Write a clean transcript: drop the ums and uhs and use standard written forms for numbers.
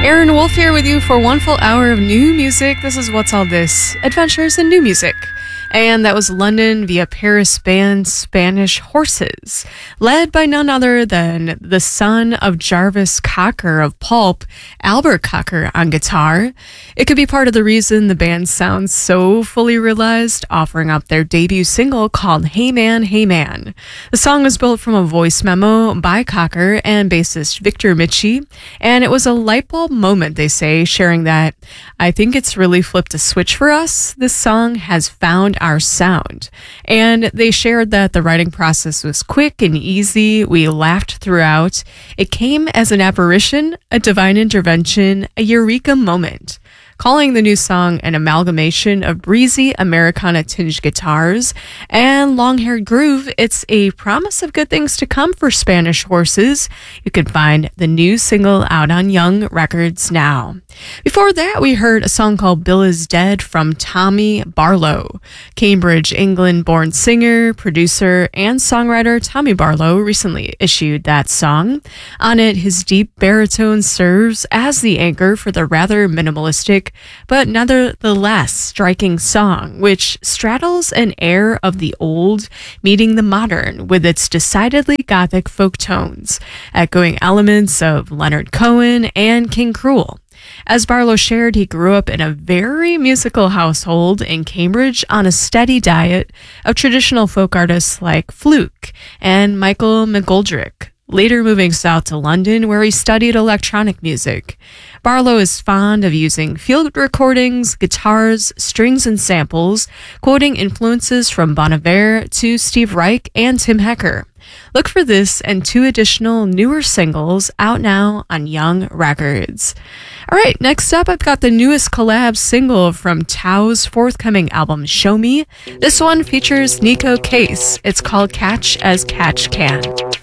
Aaron Wolf here with you for one full hour of new music. This is What's All This? Adventures in New Music. And that was London via Paris band Spanish Horses, led by none other than the son of Jarvis Cocker of Pulp, Albert Cocker, on guitar. It could be part of the reason the band sounds so fully realized, offering up their debut single called Hey Man, Hey Man. The song was built from a voice memo by Cocker and bassist Victor Michi, and it was a light bulb moment, they say, sharing that, I think it's really flipped a switch for us. This song has found our sound. And they shared that the writing process was quick and easy. We laughed throughout. It came as an apparition, a divine intervention, a eureka moment. Calling the new song an amalgamation of breezy Americana-tinged guitars and long-haired groove, it's a promise of good things to come for Spanish Horses. You can find the new single out on Young Records now. Before that, we heard a song called Bill is Dead from Tommy Barlow. Cambridge, England-born singer, producer, and songwriter Tommy Barlow recently issued that song. On it, his deep baritone serves as the anchor for the rather minimalistic but nevertheless striking song, which straddles an air of the old meeting the modern with its decidedly gothic folk tones, echoing elements of Leonard Cohen and King Cruel. As Barlow shared, he grew up in a very musical household in Cambridge on a steady diet of traditional folk artists like Fluke and Michael McGoldrick, later moving south to London, where he studied electronic music. Barlow is fond of using field recordings, guitars, strings, and samples, quoting influences from Bon Iver to Steve Reich and Tim Hecker. Look for this and 2 additional newer singles out now on Young Records. All right, next up, I've got the newest collab single from Tao's forthcoming album, Show Me. This one features Nico Case. It's called Catch as Catch Can.